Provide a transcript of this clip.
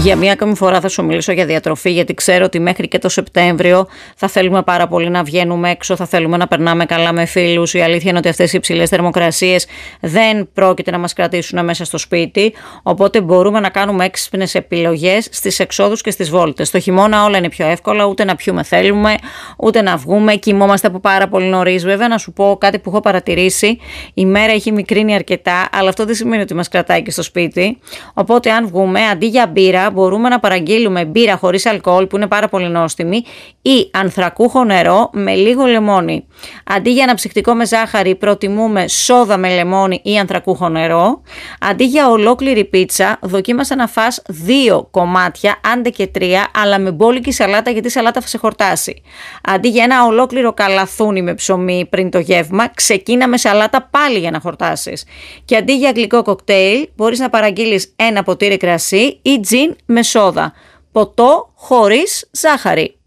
Για μία ακόμη φορά θα σου μιλήσω για διατροφή, γιατί ξέρω ότι μέχρι και το Σεπτέμβριο θα θέλουμε πάρα πολύ να βγαίνουμε έξω, θα θέλουμε να περνάμε καλά με φίλους. Η αλήθεια είναι ότι αυτές οι υψηλές θερμοκρασίες δεν πρόκειται να μας κρατήσουν μέσα στο σπίτι, οπότε μπορούμε να κάνουμε έξυπνες επιλογές στις εξόδους και στις βόλτες. Το χειμώνα όλα είναι πιο εύκολα, ούτε να πιούμε θέλουμε, ούτε να βγούμε. Κοιμόμαστε από πάρα πολύ νωρίς. Βέβαια, να σου πω κάτι που έχω παρατηρήσει: η μέρα έχει μικρύνει αρκετά, αλλά αυτό δεν σημαίνει ότι μας κρατάει και στο σπίτι. Οπότε, αν βγούμε, αντί για μπύρα, μπορούμε να παραγγείλουμε μπύρα χωρίς αλκοόλ, που είναι πάρα πολύ νόστιμη, ή ανθρακούχο νερό με λίγο λεμόνι. Αντί για ένα ψυκτικό με ζάχαρη, προτιμούμε σόδα με λεμόνι ή ανθρακούχο νερό. Αντί για ολόκληρη πίτσα, δοκίμασα να φας 2 κομμάτια, άντε και 3, αλλά με μπόλικη σαλάτα, γιατί η σαλάτα θα σε χορτάσει. Αντί για ένα ολόκληρο καλαθούνι με ψωμί πριν το γεύμα, ξεκίνα με σαλάτα πάλι για να χορτάσεις. Και αντί για γλυκό κοκτέιλ, μπορείς να παραγγείλεις ένα ποτήρι κρασί ή τζιν με σόδα. Ποτό χωρίς ζάχαρη.